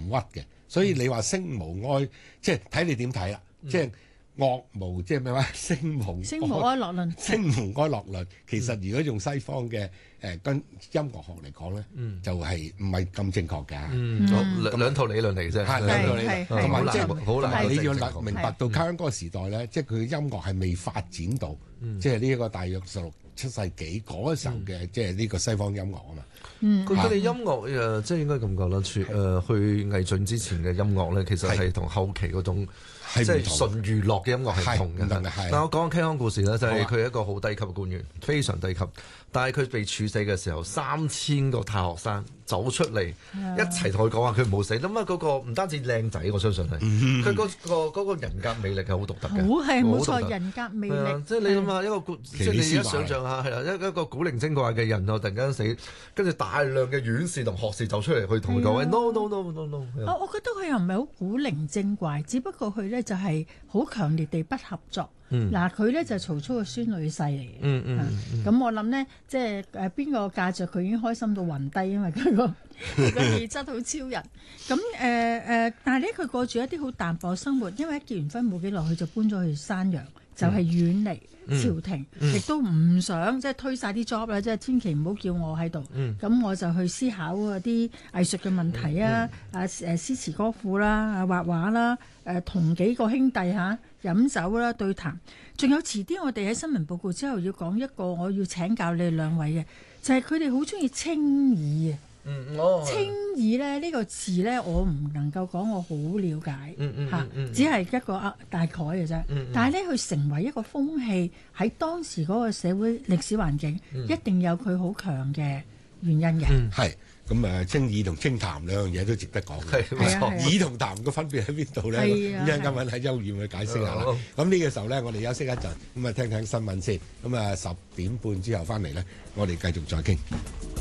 鬱嘅，所以你話聲無哀，即係睇你點睇啦，即係。樂無即係咩話？聲無哀樂論， 聲無哀樂論。其實如果用西方嘅跟音樂學嚟講咧，就係唔係咁正確㗎。 兩套理論嚟啫， 係兩套理論，同埋即係好難。 你要明白到卡恩嗰個時代咧，即係佢嘅音樂係未發展到，即係呢一個大約16、17世紀嗰時候嘅，即係呢個西方音樂啊嘛。 佢哋音樂即係應該咁講啦，去魏晉之前嘅音樂咧，其實係同後期嗰種。即係純娛樂嘅音樂係唔同嘅，但我講個 King Kong 故事咧，就係佢係一個好低級嘅官員，非常低級。但係佢被處死嘅時候，3000個太學生走出嚟一齊同佢講話，佢冇死。咁啊，嗰個唔單止靚仔，我相信係佢嗰個人格魅力係好獨特嘅。 好係冇錯，人格魅力。 即係你諗下一個即係你而家想象下係啦，一個古靈精怪嘅人突然間死，跟住大量嘅院士同學士走出嚟去同佢講：no no no no no。 我覺得佢又唔係好古靈精怪，只不過佢咧就係好強烈地不合作。嗱，佢咧就係曹操嘅孫女婿嚟嘅。咁我諗咧，即係邊個嫁着佢已經開心到暈低，因為佢個氣質好超人。咁但係咧佢過住一啲好淡薄生活，因為一結完婚冇幾耐，佢就搬咗去山陽，就係遠離朝廷，亦都唔想即係推晒啲 job 啦，即係千祈唔好叫我喺度。咁我就去思考嗰啲藝術嘅問題啊，詩詞歌賦啦，畫畫啦，同幾個兄弟飲酒啦，對談。仲有遲啲我哋喺新聞報告之後要講一個，我要請教你哋兩位嘅，就係佢哋好中意青耳啊。青耳咧呢個字咧，我唔能夠講我好了解只係一個大概嘅啫。但係咧，佢成為一個風氣喺當時嗰個社會歷史環境，一定有佢好強嘅原因嘅。 係咁青耳同清談兩樣嘢都值得講嘅。 係冇錯， 耳同談嘅分別喺邊度咧？一陣間揾喺邱遠去解釋下啦。咁呢個時候咧，我哋休息一陣，咁聽聽新聞先。咁10點半之後翻嚟咧，我哋繼續再傾。